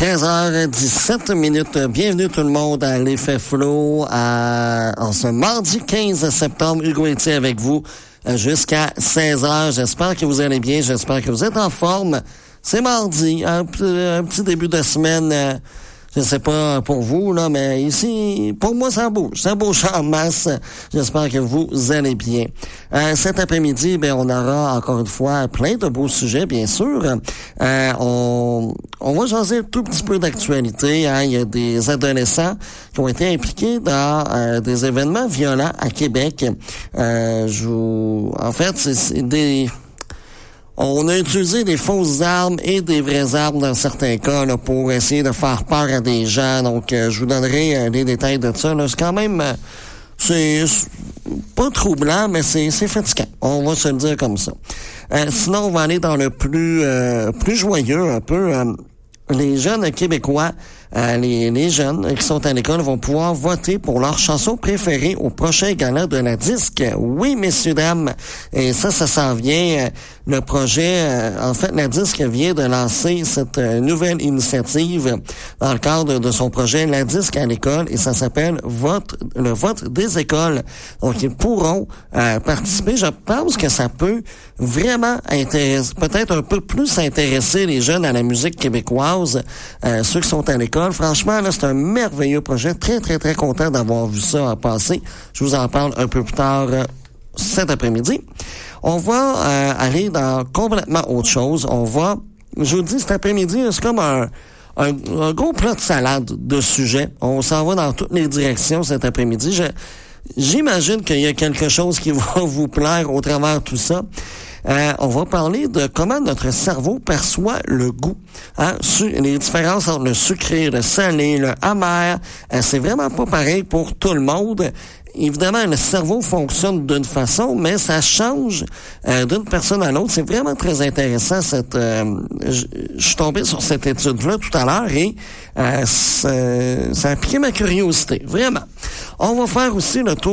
13h17. Bienvenue tout le monde à l'Effet Flow en ce mardi 15 septembre. Hugo Etier avec vous jusqu'à 16h. J'espère que vous allez bien. J'espère que vous êtes en forme. C'est mardi, un petit début de semaine. Je sais pas pour vous, là, mais ici, pour moi, ça bouge en masse. J'espère que vous allez bien. Cet après-midi, on aura encore une fois plein de beaux sujets, bien sûr. On va jaser un tout petit peu d'actualité. Il y a des adolescents qui ont été impliqués dans des événements violents à Québec. En fait, c'est des... On a utilisé des fausses armes et des vraies armes dans certains cas là, pour essayer de faire peur à des gens. Donc, je vous donnerai les détails de ça. Là. C'est quand même... c'est pas troublant, mais c'est fatigant. On va se le dire comme ça. Sinon, on va aller dans le plus joyeux un peu. Les jeunes Québécois, les jeunes qui sont à l'école vont pouvoir voter pour leur chanson préférée au prochain gala de la disque. Oui, messieurs, dames. Et ça s'en vient. Le projet, en fait, la disque vient de lancer cette nouvelle initiative dans le cadre de son projet La disque à l'école et ça s'appelle le vote des écoles. Donc, ils pourront participer. Je pense que ça peut vraiment intéresser, peut-être un peu plus intéresser les jeunes à la musique québécoise, ceux qui sont à l'école. Franchement, là, c'est un merveilleux projet. Très, très, très content d'avoir vu ça passer. Je vous en parle un peu plus tard cet après-midi. On va aller dans complètement autre chose. Je vous dis, cet après-midi, c'est comme un gros plat de salade de sujets. On s'en va dans toutes les directions cet après-midi. J'imagine qu'il y a quelque chose qui va vous plaire au travers de tout ça. On va parler de comment notre cerveau perçoit le goût. Les différences entre le sucré, le salé, le amer. C'est vraiment pas pareil pour tout le monde. Évidemment, le cerveau fonctionne d'une façon, mais ça change d'une personne à l'autre. C'est vraiment très intéressant. Je suis tombé sur cette étude-là tout à l'heure et ça a piqué ma curiosité. Vraiment. On va faire aussi le tour